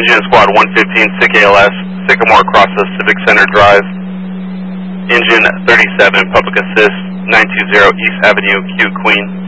Engine Squad 115, SIC ALS, Sycamore crosses Civic Center Drive. Engine 37, Public Assist, 920 East Avenue, Q, Queen.